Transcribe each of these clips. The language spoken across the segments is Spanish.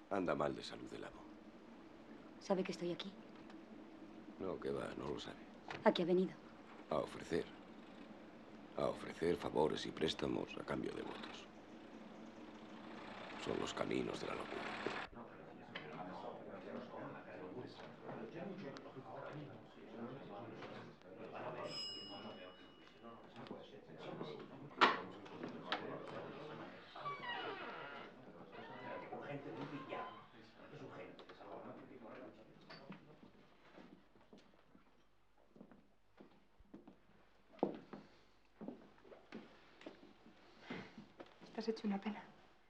Anda mal de salud el amo. ¿Sabe que estoy aquí? No, que va, no lo sabe. ¿A qué ha venido? A ofrecer. A ofrecer favores y préstamos a cambio de votos. Son los caminos de la locura. Estás hecho una pena.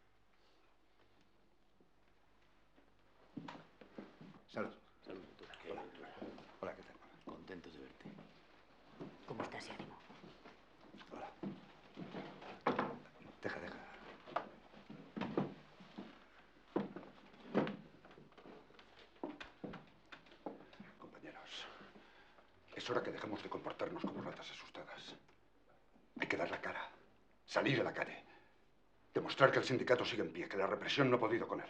Salud. Salud, doctor. Hola. Hola, ¿qué tal? Contentos de verte. ¿Cómo está ese ánimo? Hola. Deja. Compañeros, es hora que dejemos de comportarnos como ratas asustadas. Hay que dar la cara, salir a la calle, demostrar que el sindicato sigue en pie, que la represión no ha podido con él.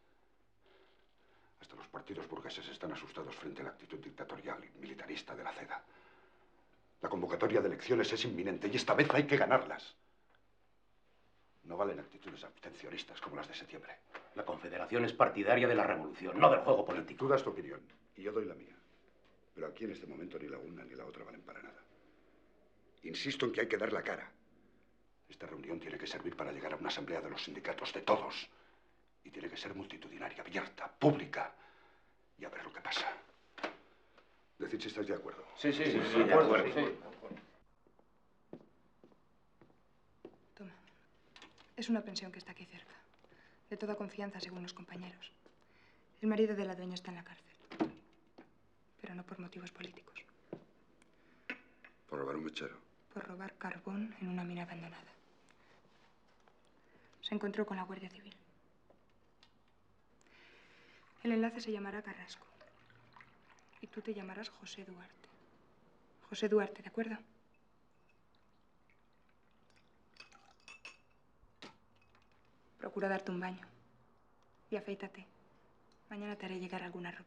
Hasta los partidos burgueses están asustados frente a la actitud dictatorial y militarista de la CEDA. La convocatoria de elecciones es inminente y esta vez hay que ganarlas. No valen actitudes abstencionistas como las de septiembre. La Confederación es partidaria de la revolución, no del juego político. Tú das tu opinión y yo doy la mía. Pero aquí en este momento ni la una ni la otra valen para nada. Insisto en que hay que dar la cara. Esta reunión tiene que servir para llegar a una asamblea de los sindicatos, de todos. Y tiene que ser multitudinaria, abierta, pública. Y a ver lo que pasa. Decid si estáis de acuerdo. Sí, de acuerdo. Sí. Toma. Es una pensión que está aquí cerca. De toda confianza, según los compañeros. El marido de la dueña está en la cárcel. Pero no por motivos políticos. ¿Por robar un mechero? Por robar carbón en una mina abandonada. Se encontró con la Guardia Civil. El enlace se llamará Carrasco. Y tú te llamarás José Duarte. José Duarte, ¿de acuerdo? Procura darte un baño. Y afeítate. Mañana te haré llegar alguna ropa.